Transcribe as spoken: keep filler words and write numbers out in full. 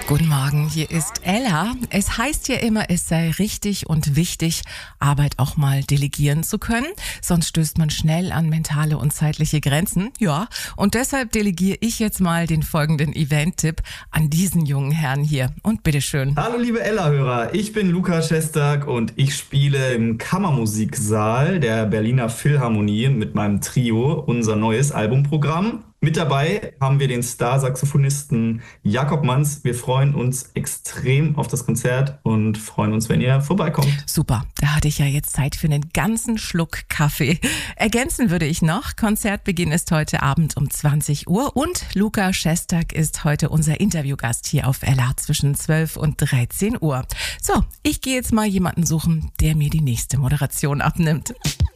Guten Morgen, hier ist Ella. Es heißt ja immer, es sei richtig und wichtig, Arbeit auch mal delegieren zu können. Sonst stößt man schnell an mentale und zeitliche Grenzen. Ja, und deshalb delegiere ich jetzt mal den folgenden Event-Tipp an diesen jungen Herrn hier. Und bitteschön. Hallo liebe Ella-Hörer, ich bin Luca Schestag und ich spiele im Kammermusiksaal der Berliner Philharmonie mit meinem Trio unser neues Albumprogramm. Mit dabei haben wir den Star-Saxophonisten Jakob Manz. Wir freuen uns extrem auf das Konzert und freuen uns, wenn ihr vorbeikommt. Super, da hatte ich ja jetzt Zeit für einen ganzen Schluck Kaffee. Ergänzen würde ich noch, Konzertbeginn ist heute Abend um zwanzig Uhr und Luca Schestag ist heute unser Interviewgast hier auf Ella zwischen zwölf und dreizehn Uhr. So, ich gehe jetzt mal jemanden suchen, der mir die nächste Moderation abnimmt.